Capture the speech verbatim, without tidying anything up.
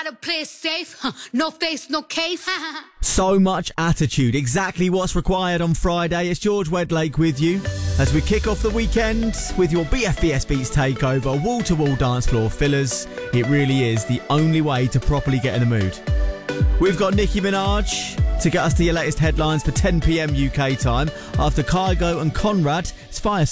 gotta play it safe. Huh. No face, no case. So much attitude, exactly what's required on Friday. It's George Wedlake with you as we kick off the weekend with your B F B S Beats takeover, wall-to-wall dance floor fillers. It really is the only way to properly get in the mood. We've got Nicki Minaj to get us to your latest headlines for ten p.m. U K time after Kygo and Conrad. It's Fire